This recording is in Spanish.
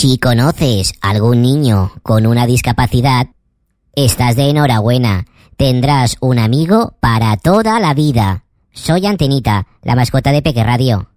Si conoces a algún niño con una discapacidad, estás de enhorabuena. Tendrás un amigo para toda la vida. Soy Antenita, la mascota de Peque Radio.